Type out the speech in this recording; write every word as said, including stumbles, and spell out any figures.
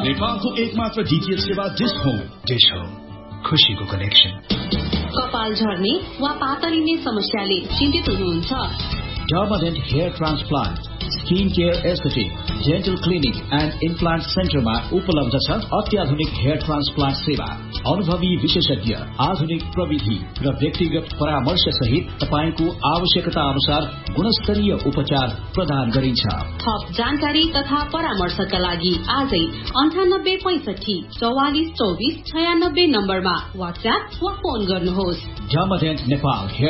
नेपालको एकमात्र डीटीएच सेवा डिश होम। डिश होम, खुशीको कनेक्सन। कपाल झर्ने वा पातलिने समस्याले चिन्तित हुनुहुन्छ? Dermadent Hair Transplant, Skin Care Aesthetic, Dental Clinic and Implant Center मा उपलब्ध छ अत्याधुनिक हेयर ट्रान्सप्लान्ट सेवा। अनुभवी विशेषज्ञ, आधुनिक प्रविधि र व्यक्तिगत परामर्श सहित तपाईको आवश्यकता अनुसार गुणस्तरीय उपचार प्रदान गरिन्छ। थप जानकारी तथा परामर्शका लागि आजै अन्ठानब्बे पैंसठी चौवालिस चौबिस छयानब्बे नम्बरमा वाट्सएप वा फोन गर्नुहोस्। Dermadent नेपाल